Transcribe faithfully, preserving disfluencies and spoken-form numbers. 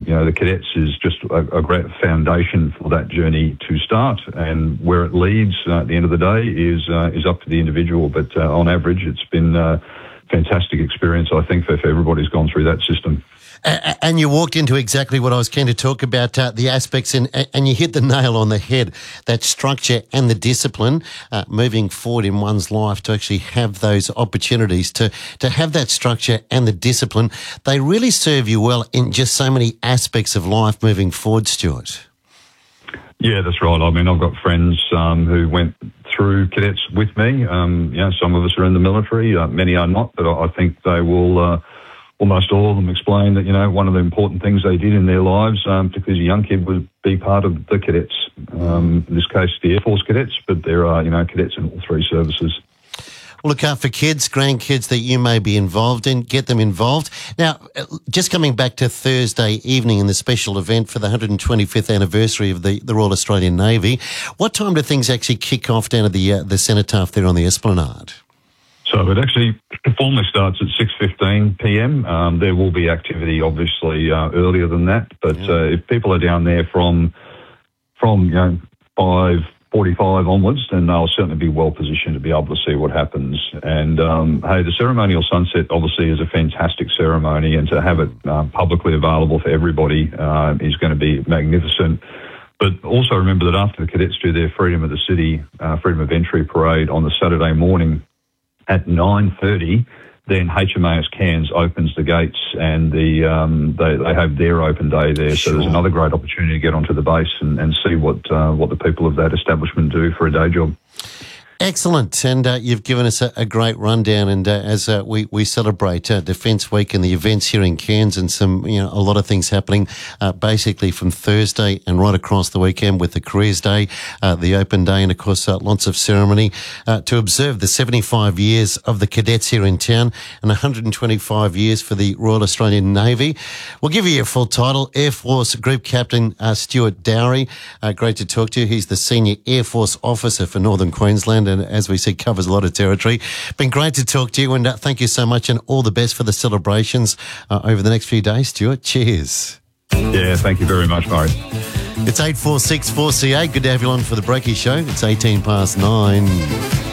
you know, the cadets is just a, a great foundation for that journey to start, and where it leads uh, at the end of the day is uh, is up to the individual. But uh, on average, it's been a fantastic experience, I think, for, for everybody who's gone through that system. And you walked into exactly what I was keen to talk about, uh, the aspects, and, and you hit the nail on the head, that structure and the discipline uh, moving forward in one's life to actually have those opportunities, to, to have that structure and the discipline. They really serve you well in just so many aspects of life moving forward, Stuart. Yeah, that's right. I mean, I've got friends um, who went through cadets with me. Um, you know, some of us are in the military, uh, many are not, but I think they will... Uh, Almost all of them explain that, you know, one of the important things they did in their lives, um, particularly as a young kid, was be part of the cadets. Um, in this case, the Air Force cadets, but there are, you know, cadets in all three services. Well, look out for kids, grandkids that you may be involved in, get them involved. Now, just coming back to Thursday evening in the special event for the one hundred twenty-fifth anniversary of the, the Royal Australian Navy, what time do things actually kick off down at the, uh, the Cenotaph there on the Esplanade? So it actually formally starts at six fifteen p m. Um, there will be activity, obviously, uh, earlier than that. But yeah. uh, if people are down there from, from you know, five forty-five onwards, then they'll certainly be well positioned to be able to see what happens. And, um, hey, the ceremonial sunset, obviously, is a fantastic ceremony, and to have it um, publicly available for everybody uh, is going to be magnificent. But also remember that after the cadets do their Freedom of the City, uh, Freedom of Entry parade on the Saturday morning, at nine thirty, then H M A S Cairns opens the gates, and the um, they, they have their open day there. Sure. So there's another great opportunity to get onto the base and, and see what uh, what the people of that establishment do for a day job. Excellent, and uh, you've given us a, a great rundown. And uh, as uh, we we celebrate uh, Defence Week and the events here in Cairns, and some you know a lot of things happening, uh, basically from Thursday and right across the weekend with the Careers Day, uh, the Open Day, and of course uh, lots of ceremony uh, to observe the seventy-five years of the cadets here in town and one hundred twenty-five years for the Royal Australian Navy. We'll give you your full title, Air Force Group Captain uh, Stuart Dowry. Uh, great to talk to you. He's the Senior Air Force Officer for Northern Queensland, and as we see, covers a lot of territory. Been great to talk to you, and uh, thank you so much, and all the best for the celebrations uh, over the next few days, Stuart. Cheers. Yeah, thank you very much, Murray. It's eight four six four C A. Good to have you on for the Breaky Show. It's eighteen past nine.